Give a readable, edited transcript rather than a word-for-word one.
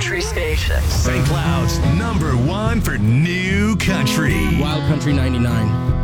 country station. St. Cloud's #1 for new country. Wild Country 99.